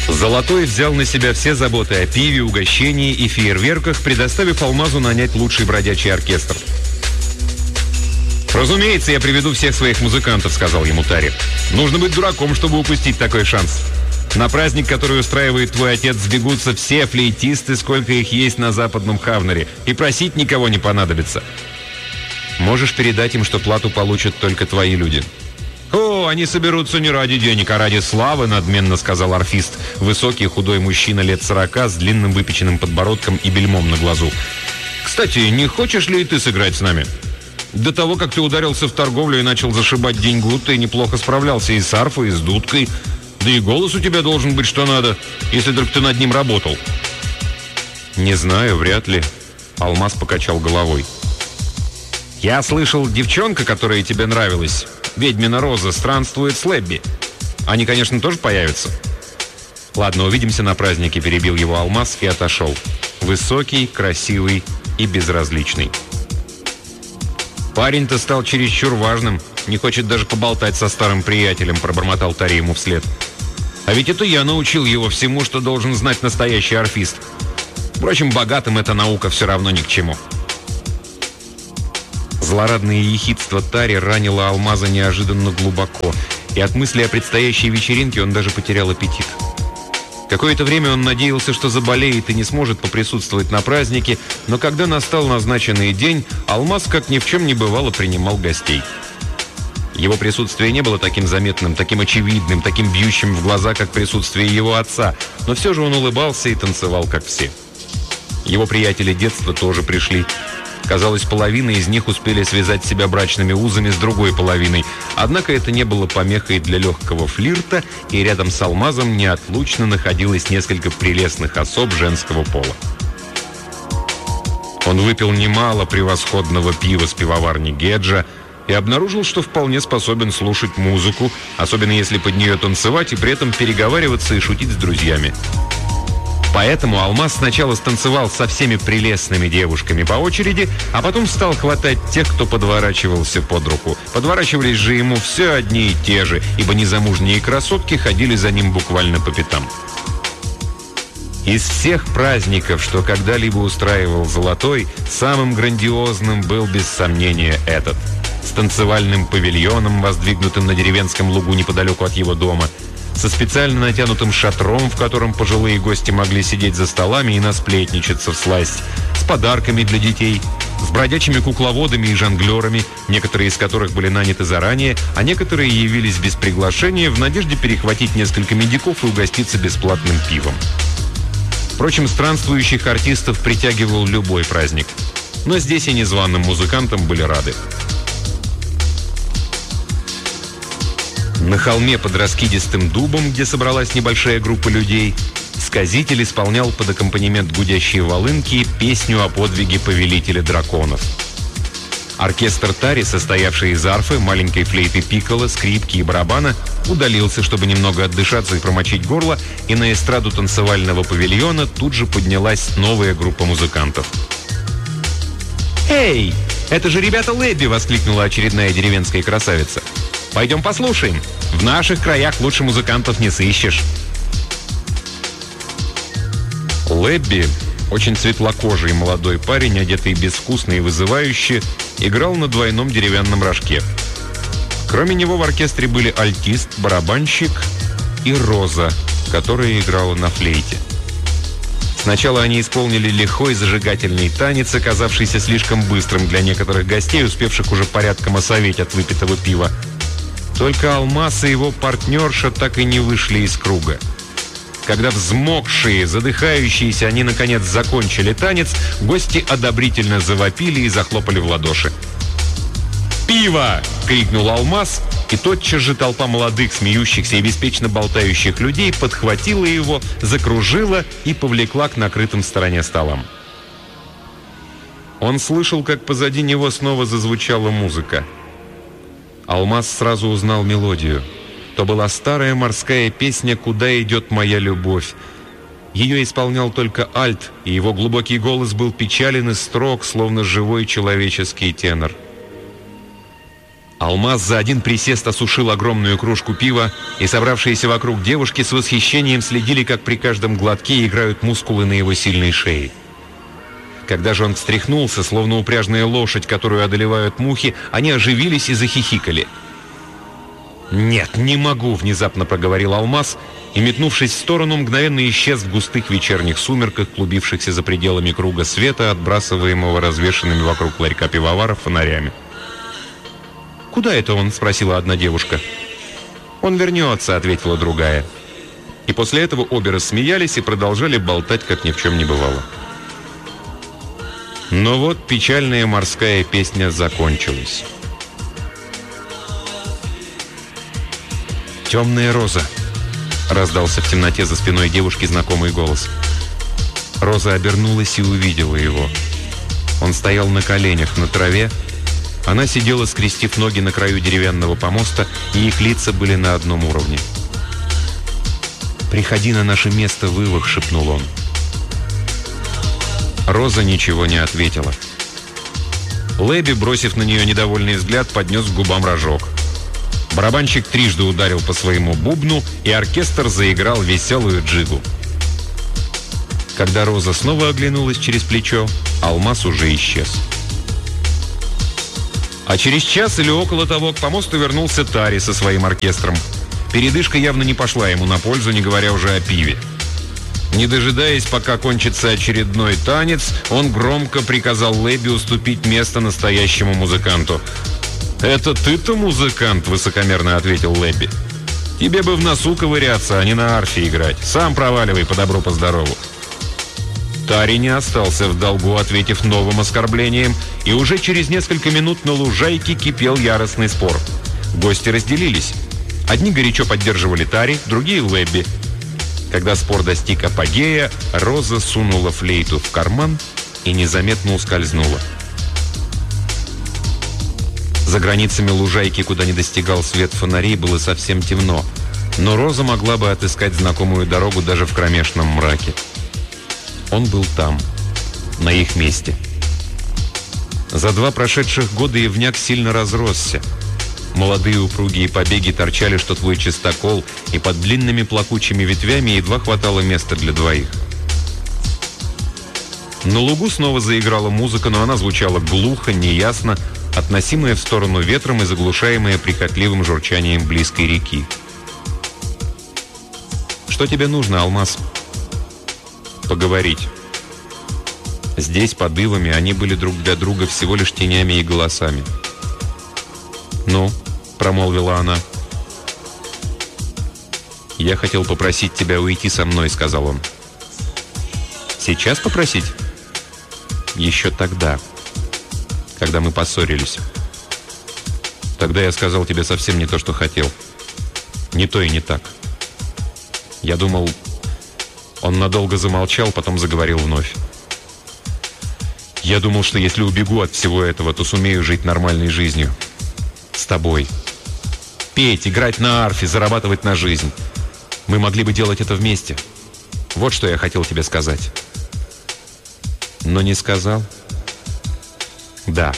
Золотой взял на себя все заботы о пиве, угощении и фейерверках, предоставив Алмазу нанять лучший бродячий оркестр. «Разумеется, я приведу всех своих музыкантов», — сказал ему Тари. «Нужно быть дураком, чтобы упустить такой шанс. На праздник, который устраивает твой отец, сбегутся все флейтисты, сколько их есть на западном Хавнере, и просить никого не понадобится. Можешь передать им, что плату получат только твои люди». «О, они соберутся не ради денег, а ради славы», — надменно сказал орфист, высокий худой мужчина лет 40 с длинным выпеченным подбородком и бельмом на глазу. «Кстати, не хочешь ли и ты сыграть с нами? До того, как ты ударился в торговлю и начал зашибать деньгу, ты неплохо справлялся и с арфой, и с дудкой. Да и голос у тебя должен быть что надо, если только ты над ним работал». «Не знаю, вряд ли», — Алмаз покачал головой. «Я слышал, девчонка, которая тебе нравилась, ведьмина Роза, странствует с Лебби. Они, конечно, тоже появятся». «Ладно, увидимся на празднике», — перебил его Алмаз и отошел. Высокий, красивый и безразличный. «Парень-то стал чересчур важным, не хочет даже поболтать со старым приятелем», — пробормотал Тари ему вслед. «А ведь это я научил его всему, что должен знать настоящий орфист. Впрочем, богатым эта наука все равно ни к чему». Злорадное ехидство Тари ранило Алмаза неожиданно глубоко, и от мысли о предстоящей вечеринке он даже потерял аппетит. Какое-то время он надеялся, что заболеет и не сможет поприсутствовать на празднике, но когда настал назначенный день, Алмаз, как ни в чем не бывало, принимал гостей. Его присутствие не было таким заметным, таким очевидным, таким бьющим в глаза, как присутствие его отца, но все же он улыбался и танцевал, как все. Его приятели детства тоже пришли. Казалось, половина из них успели связать себя брачными узами с другой половиной. Однако это не было помехой для легкого флирта, и рядом с Алмазом неотлучно находилось несколько прелестных особ женского пола. Он выпил немало превосходного пива с пивоварни Геджа и обнаружил, что вполне способен слушать музыку, особенно если под нее танцевать и при этом переговариваться и шутить с друзьями. Поэтому Алмаз сначала станцевал со всеми прелестными девушками по очереди, а потом стал хватать тех, кто подворачивался под руку. Подворачивались же ему все одни и те же, ибо незамужние красотки ходили за ним буквально по пятам. Из всех праздников, что когда-либо устраивал Золотой, самым грандиозным был без сомнения этот. С танцевальным павильоном, воздвигнутым на деревенском лугу неподалеку от его дома, со специально натянутым шатром, в котором пожилые гости могли сидеть за столами и насплетничаться всласть, с подарками для детей, с бродячими кукловодами и жонглерами, некоторые из которых были наняты заранее, а некоторые явились без приглашения в надежде перехватить несколько медиков и угоститься бесплатным пивом. Впрочем, странствующих артистов притягивал любой праздник, но здесь и незваным музыкантам были рады. На холме под раскидистым дубом, где собралась небольшая группа людей, сказитель исполнял под аккомпанемент гудящей волынки песню о подвиге повелителя драконов. Оркестр Тари, состоявший из арфы, маленькой флейты пикколо, скрипки и барабана, удалился, чтобы немного отдышаться и промочить горло, и на эстраду танцевального павильона тут же поднялась новая группа музыкантов. «Эй, это же ребята Лебби!» — воскликнула очередная деревенская красавица. «Пойдем послушаем. В наших краях лучше музыкантов не сыщешь». Лебби, очень светлокожий молодой парень, одетый безвкусно и вызывающе, играл на двойном деревянном рожке. Кроме него в оркестре были альтист, барабанщик и Роза, которая играла на флейте. Сначала они исполнили лихой зажигательный танец, оказавшийся слишком быстрым для некоторых гостей, успевших уже порядком осоветь от выпитого пива. Только Алмаз и его партнерша так и не вышли из круга. Когда взмокшие, задыхающиеся, они наконец закончили танец, гости одобрительно завопили и захлопали в ладоши. «Пиво!» — крикнул Алмаз, и тотчас же толпа молодых, смеющихся и беспечно болтающих людей подхватила его, закружила и повлекла к накрытым в стороне столам. Он слышал, как позади него снова зазвучала музыка. Алмаз сразу узнал мелодию. То была старая морская песня «Куда идет моя любовь». Ее исполнял только альт, и его глубокий голос был печален и строг, словно живой человеческий тенор. Алмаз за один присест осушил огромную кружку пива, и собравшиеся вокруг девушки с восхищением следили, как при каждом глотке играют мускулы на его сильной шее. Когда же он встряхнулся, словно упряжная лошадь, которую одолевают мухи, они оживились и захихикали. «Нет, не могу!» — внезапно проговорил Алмаз, и, метнувшись в сторону, мгновенно исчез в густых вечерних сумерках, клубившихся за пределами круга света, отбрасываемого развешанными вокруг ларька пивоваров фонарями. «Куда это он?» — спросила одна девушка. «Он вернется», — ответила другая. И после этого обе рассмеялись и продолжали болтать, как ни в чем не бывало. Но вот печальная морская песня закончилась. «Темная роза», — раздался в темноте за спиной девушки знакомый голос. Роза обернулась и увидела его. Он стоял на коленях на траве. Она сидела, скрестив ноги на краю деревянного помоста, и их лица были на одном уровне. «Приходи на наше место, вывах», — шепнул он. Роза ничего не ответила. Лэби, бросив на нее недовольный взгляд, поднес к губам рожок. Барабанщик трижды ударил по своему бубну, и оркестр заиграл веселую джигу. Когда Роза снова оглянулась через плечо, Алмаз уже исчез. А через час или около того к помосту вернулся Тари со своим оркестром. Передышка явно не пошла ему на пользу, не говоря уже о пиве. Не дожидаясь, пока кончится очередной танец, он громко приказал Лэби уступить место настоящему музыканту. «Это ты-то музыкант?» — высокомерно ответил Лэби. «Тебе бы в носу ковыряться, а не на арфе играть. Сам проваливай по добру, по здорову». Тари не остался в долгу, ответив новым оскорблением, и уже через несколько минут на лужайке кипел яростный спор. Гости разделились. Одни горячо поддерживали Тари, другие — Лэби. Когда спор достиг апогея, Роза сунула флейту в карман и незаметно ускользнула. За границами лужайки, куда не достигал свет фонарей, было совсем темно, но Роза могла бы отыскать знакомую дорогу даже в кромешном мраке. Он был там, на их месте. За 2 прошедших года ивняк сильно разросся. Молодые упругие побеги торчали, что твой чистокол, и под длинными плакучими ветвями едва хватало места для двоих. На лугу снова заиграла музыка, но она звучала глухо, неясно, относимая в сторону ветром и заглушаемая прихотливым журчанием близкой реки. «Что тебе нужно, Алмаз?» «Поговорить». Здесь, под ивами, они были друг для друга всего лишь тенями и голосами. «Ну?» — промолвила она. «Я хотел попросить тебя уйти со мной», — сказал он. «Сейчас попросить?» «Еще тогда, когда мы поссорились. Тогда я сказал тебе совсем не то, что хотел. Не то и не так. Я думал...» Он надолго замолчал, потом заговорил вновь. «Я думал, что если убегу от всего этого, то сумею жить нормальной жизнью. С тобой. Петь, играть на арфе, зарабатывать на жизнь. Мы могли бы делать это вместе. Вот что я хотел тебе сказать». «Но не сказал?» «Да.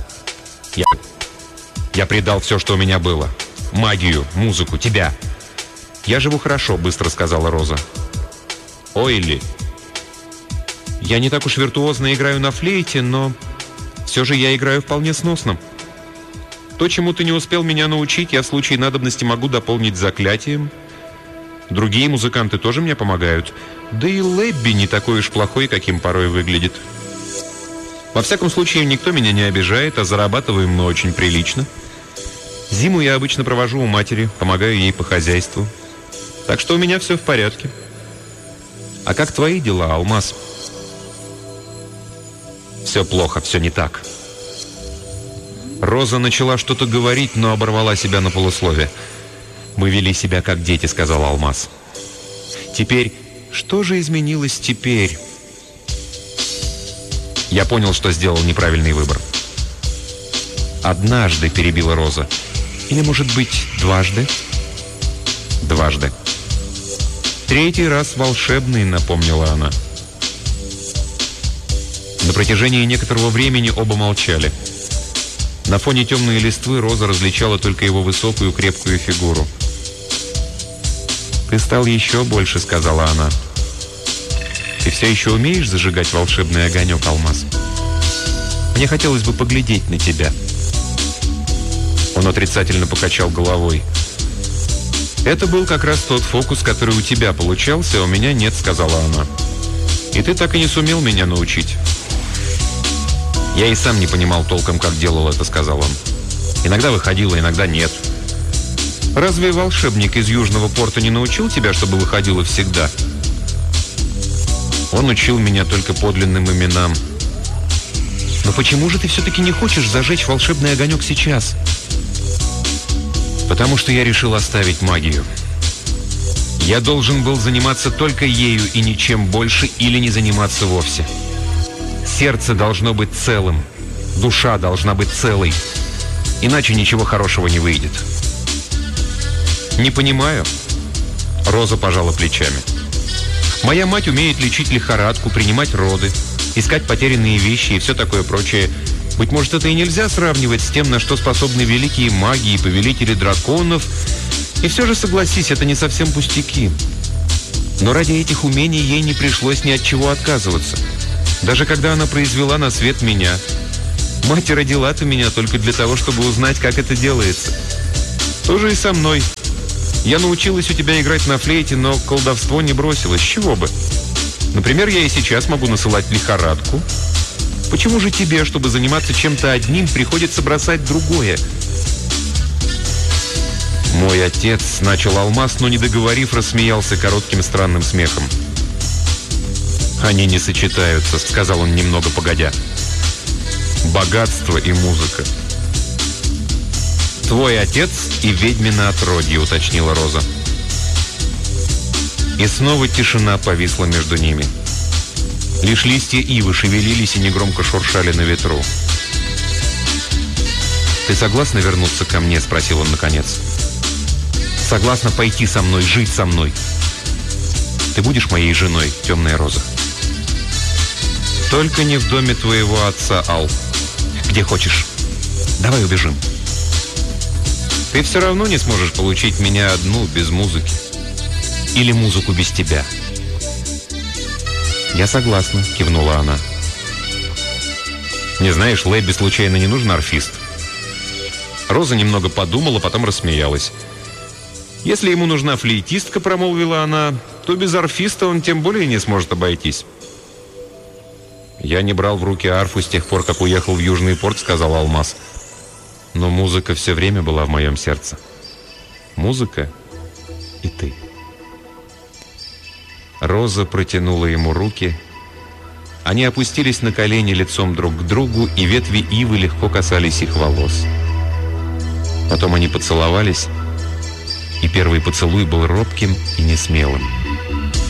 Я предал все, что у меня было. Магию, музыку, тебя. Я живу хорошо», — быстро сказала Роза. «Ой ли. Я не так уж виртуозно играю на флейте, но все же я играю вполне сносно. То, чему ты не успел меня научить, я в случае надобности могу дополнить заклятием. Другие музыканты тоже мне помогают. Да и Лэбби не такой уж плохой, каким порой выглядит. Во всяком случае, никто меня не обижает, а зарабатываем мы очень прилично. Зиму я обычно провожу у матери, помогаю ей по хозяйству. Так что у меня все в порядке. А как твои дела, Алмаз?» «Все плохо, все не так». Роза начала что-то говорить, но оборвала себя на полуслове. «Мы вели себя как дети», — сказал Алмаз. «Теперь, что же изменилось теперь?» «Я понял, что сделал неправильный выбор». «Однажды», — перебила Роза. «Или, может быть, дважды?» «Дважды». «Третий раз волшебный», — напомнила она. На протяжении некоторого времени оба молчали. На фоне темной листвы Роза различала только его высокую крепкую фигуру. «Ты стал еще больше», — сказала она. «Ты все еще умеешь зажигать волшебный огонек, Алмаз? Мне хотелось бы поглядеть на тебя». Он отрицательно покачал головой. «Это был как раз тот фокус, который у тебя получался, а у меня нет», — сказала она. «И ты так и не сумел меня научить». «Я и сам не понимал толком, как делал это», — сказал он. «Иногда выходило, иногда нет». «Разве волшебник из Южного порта не научил тебя, чтобы выходило всегда?» «Он учил меня только подлинным именам». «Но почему же ты все-таки не хочешь зажечь волшебный огонек сейчас?» «Потому что я решил оставить магию. Я должен был заниматься только ею и ничем больше, или не заниматься вовсе. Сердце должно быть целым, душа должна быть целой, иначе ничего хорошего не выйдет». «Не понимаю». Роза пожала плечами. «Моя мать умеет лечить лихорадку, принимать роды, искать потерянные вещи и все такое прочее. Быть может, это и нельзя сравнивать с тем, на что способны великие маги и повелители драконов. И все же, согласись, это не совсем пустяки. Но ради этих умений ей не пришлось ни от чего отказываться. Даже когда она произвела на свет меня. Мать родила-то меня только для того, чтобы узнать, как это делается. То же и со мной. Я научилась у тебя играть на флейте, но колдовство не бросилось. С чего бы? Например, я и сейчас могу насылать лихорадку. Почему же тебе, чтобы заниматься чем-то одним, приходится бросать другое?» «Мой отец», — начал Алмаз, но, не договорив, рассмеялся коротким странным смехом. «Они не сочетаются», — сказал он немного погодя. «Богатство и музыка». «Твой отец и ведьмино отродье», — уточнила Роза. И снова тишина повисла между ними. Лишь листья ивы шевелились и негромко шуршали на ветру. «Ты согласна вернуться ко мне?» — спросил он наконец. «Согласна пойти со мной, жить со мной? Ты будешь моей женой, темная Роза?» «Только не в доме твоего отца, Ал. Где хочешь. Давай убежим. Ты все равно не сможешь получить меня одну без музыки. Или музыку без тебя». «Я согласна», — кивнула она. «Не знаешь, Лэбби случайно не нужен арфист?» Роза немного подумала, потом рассмеялась. «Если ему нужна флейтистка», — промолвила она, «то без арфиста он тем более не сможет обойтись». «Я не брал в руки арфу с тех пор, как уехал в Южный порт», — сказал Алмаз. «Но музыка все время была в моем сердце. Музыка и ты». Роза протянула ему руки. Они опустились на колени лицом друг к другу, и ветви ивы легко касались их волос. Потом они поцеловались, и первый поцелуй был робким и несмелым.